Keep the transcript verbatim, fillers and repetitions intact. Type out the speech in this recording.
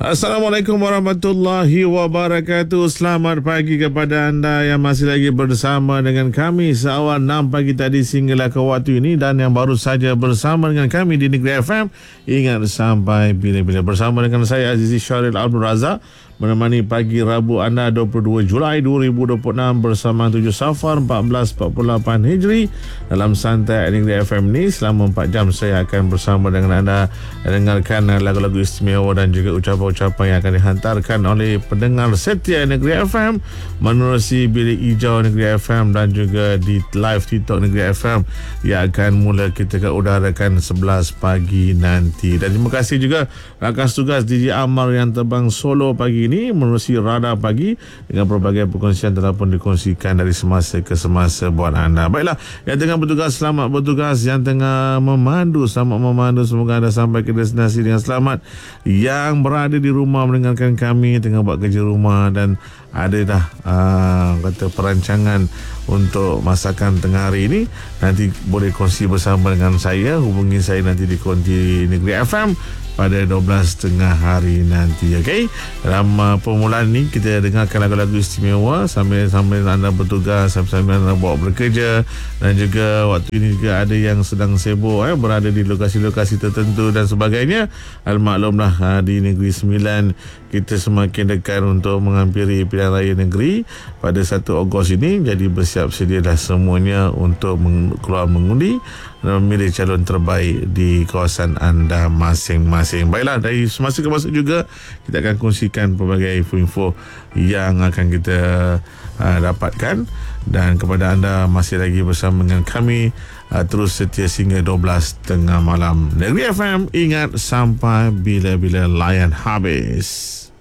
Assalamualaikum warahmatullahi wabarakatuh. Selamat pagi kepada anda yang masih lagi bersama dengan kami seawal enam pagi tadi sehinggalah ke waktu ini, dan yang baru saja bersama dengan kami di Negeri F M. Ingat sampai bila-bila bersama dengan saya Azizi Syaril Abdul Razak, menemani pagi Rabu anda dua puluh dua Julai dua ribu dua puluh enam bersama tujuh Safar seribu empat ratus empat puluh lapan Hijri. Dalam Santai Negeri F M ni selama empat jam saya akan bersama dengan anda dengarkan lagu-lagu istimewa dan juga ucapan-ucapan yang akan dihantarkan oleh pendengar setia Negeri F M menerusi bilik hijau Negeri F M dan juga di live TikTok Negeri F M yang akan mula kita ke udarakan sebelas pagi nanti. Dan terima kasih juga rakan tugas D J Amar yang terbang solo pagi ini menerusi radar pagi dengan pelbagai perkongsian telah pun dikongsikan dari semasa ke semasa buat anda. Baiklah, yang tengah bertugas selamat bertugas, yang tengah memandu selamat memandu, semoga anda sampai ke destinasi dengan selamat. Yang berada di rumah mendengarkan kami tengah buat kerja rumah dan ada dah uh, kata perancangan untuk masakan tengah hari ini, nanti boleh kongsi bersama dengan saya. Hubungi saya nanti di konti Negeri F M pada dua belas tengah hari nanti. Okey, dalam uh, permulaan ni kita dengarkan lagu-lagu istimewa sambil sambil anda bertugas, sambil anda bawa bekerja, dan juga waktu ini juga ada yang sedang sibuk eh, berada di lokasi-lokasi tertentu dan sebagainya. Almaklumlah uh, di Negeri Sembilan kita semakin dekat untuk menghampiri pilihan raya negeri pada satu Ogos ini. Jadi bersiap sedialah semuanya untuk meng- keluar mengundi dan memilih calon terbaik di kawasan anda masing-masing. Baiklah, dari semasa ke masa juga kita akan kongsikan pelbagai info-info yang akan kita uh, dapatkan. Dan kepada anda masih lagi bersama dengan kami, uh, terus setia sehingga dua belas tengah malam. Negeri F M, ingat sampai bila-bila layan habis.